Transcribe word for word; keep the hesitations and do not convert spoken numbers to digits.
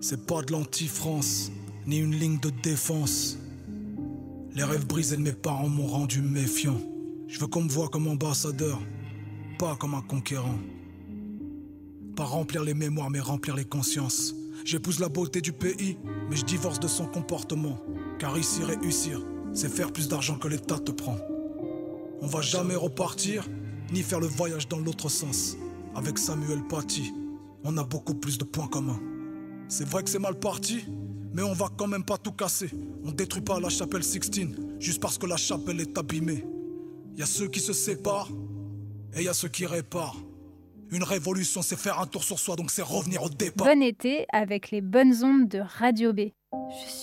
C'est pas de l'anti-France, ni une ligne de défense. Les rêves brisés de mes parents m'ont rendu méfiant. Je veux qu'on me voie comme ambassadeur, pas comme un conquérant. Pas remplir les mémoires, mais remplir les consciences. J'épouse la beauté du pays, mais je divorce de son comportement. Car ici, réussir, c'est faire plus d'argent que l'État te prend. On va jamais repartir, ni faire le voyage dans l'autre sens. Avec Samuel Paty, on a beaucoup plus de points communs. C'est vrai que c'est mal parti, mais on va quand même pas tout casser. On détruit pas la chapelle Sixtine, juste parce que la chapelle est abîmée. Y a ceux qui se séparent, et y a ceux qui réparent. Une révolution, c'est faire un tour sur soi, donc c'est revenir au départ. Bon été avec les bonnes ondes de Radio B. Je suis